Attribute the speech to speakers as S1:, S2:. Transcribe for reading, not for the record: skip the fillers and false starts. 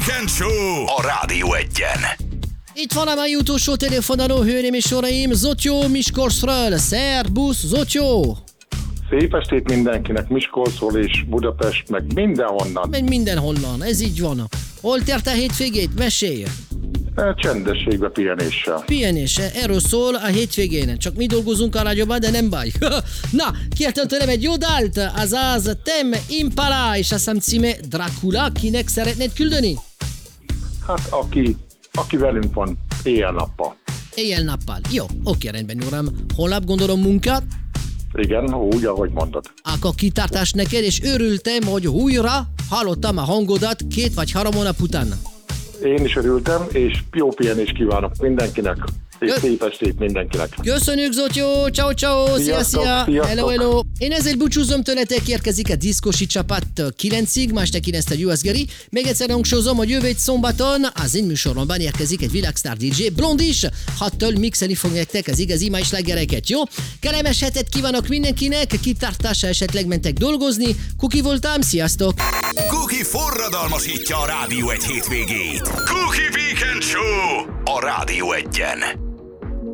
S1: Weekend Show a Rádió Egyen.
S2: Itt van a mai utolsó telefonáló, hölgyeim és uraim, Zotyó Miskolcról. Szerbusz, Zotyó!
S3: Szép estét mindenkinek, Miskolcról és Budapest, meg mindenhonnan.
S2: Menj mindenhonnan, ez így van. Hol tért a hétvégét? Mesélj!
S3: Csendességbe, pihenéssel.
S2: Pihenés, erről szól a hétvégén. Csak mi dolgozunk a rádióban, de nem baj. Na, kértem tőlem egy jó dalt, azaz Tem Impala, és azt hiszem címe Dracula. Kinek szeretnéd küldeni?
S3: Hát aki velünk van éjjel-nappal.
S2: Éjjel-nappal. Jó, oké, rendben, uram. Holnap gondolom munkát?
S3: Igen, úgy, ahogy mondod.
S2: Akkor kitartás neked, és örültem, hogy újra hallottam a hangodat 2 vagy 3 hónap után.
S3: Én is örültem, és jó pihenést kívánok mindenkinek, és szép estét mindenkinek.
S2: Köszönjük, Zotyó! Ciao, ciao! Szia, szia! Hello, hello! Én ezzel búcsúzom tőletek, érkezik a diszkosi csapat 9-ig, ma este 9-tel US Geri. Még egyszer hangsúlyozom, hogy jövő szombaton az én műsoromban érkezik egy világsztár DJ Blondis. 6-től mixelni fog nektek az igazi mai slágereket, jó? Kellemes hetet kívánok mindenkinek, kitartása esetleg mentek dolgozni. Kuki voltam, sziasztok!
S1: Kuki forradalmasítja a Rádió Egy hétvégét. Kuki Weekend Show a Rádió Egyen.